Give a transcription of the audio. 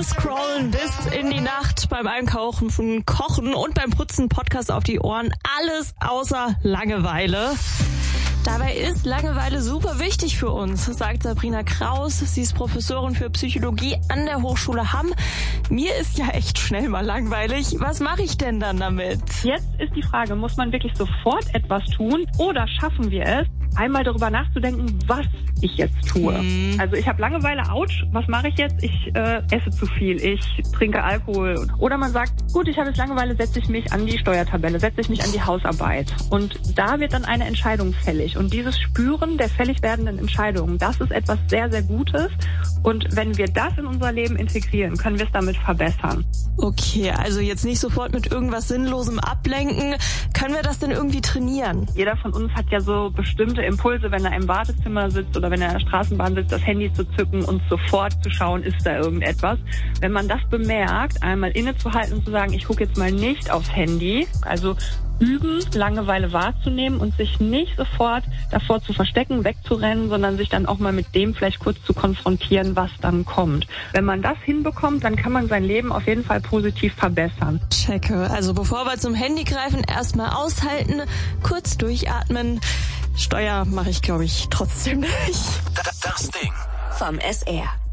Scrollen bis in die Nacht, beim Einkaufen, Kochen und beim Putzen, Podcast auf die Ohren. Alles außer Langeweile. Dabei ist Langeweile super wichtig für uns, sagt Sabrina Kraus. Sie ist Professorin für Psychologie an der Hochschule Hamm. Mir ist ja echt schnell mal langweilig. Was mache ich denn dann damit? Jetzt ist die Frage, muss man wirklich sofort etwas tun oder schaffen wir es, einmal darüber nachzudenken, was ich jetzt tue? Also ich habe Langeweile, ouch, was mache ich jetzt? Ich esse zu viel, ich trinke Alkohol. Oder man sagt, gut, ich habe jetzt Langeweile, setze ich mich an die Steuertabelle, setze ich mich an die Hausarbeit. Und da wird dann eine Entscheidung fällig. Und dieses Spüren der fällig werdenden Entscheidungen, das ist etwas sehr, sehr Gutes. Und wenn wir das in unser Leben integrieren, können wir es damit verbessern. Okay, also jetzt nicht sofort mit irgendwas Sinnlosem ablenken. Können wir das denn irgendwie trainieren? Jeder von uns hat ja so bestimmte Impulse, wenn er im Wartezimmer sitzt oder wenn er in der Straßenbahn sitzt, das Handy zu zücken und sofort zu schauen, ist da irgendetwas. Wenn man das bemerkt, einmal innezuhalten und zu sagen, ich gucke jetzt mal nicht aufs Handy, also üben, Langeweile wahrzunehmen und sich nicht sofort davor zu verstecken, wegzurennen, sondern sich dann auch mal mit dem vielleicht kurz zu konfrontieren, was dann kommt. Wenn man das hinbekommt, dann kann man sein Leben auf jeden Fall positiv verbessern. Checke. Also bevor wir zum Handy greifen, erstmal aushalten, kurz durchatmen. Steuer mache ich, glaube ich, trotzdem nicht. Das Ding vom SR.